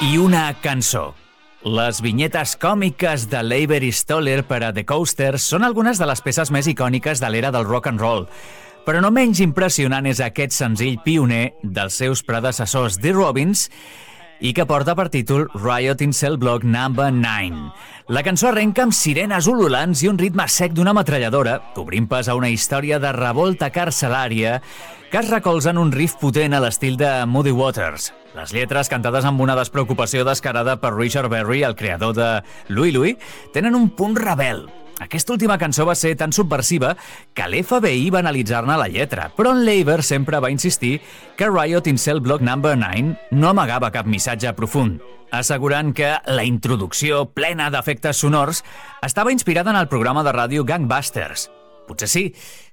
i una cançó. Les vinyetes còmiques de l'Avery Stoller per a The Coasters són algunes de les peces més icòniques de l'era del rock and roll, però no menys impressionant és aquest senzill pioner dels seus predecessors The Robins i que porta per títol Riot in Cell Block No. 9. La cançó arrenca amb sirenes ululants i un ritme sec d'una metralladora, obrint pas a una història de revolta carcelària que es recolza en un riff potent a l'estil de Muddy Waters. Les lletres, cantades amb una despreocupació descarada per Richard Berry, el creador de Louie Louie, tenen un punt rebel. Aquesta última cançó va ser tan subversiva que l'FBI va analitzar-ne la lletra, però en Leiber sempre va insistir que Riot in Cell Block No. 9 no amagava cap missatge profund, assegurant que la introducció plena d'efectes sonors estava inspirada en el programa de ràdio Gangbusters. Potser sí,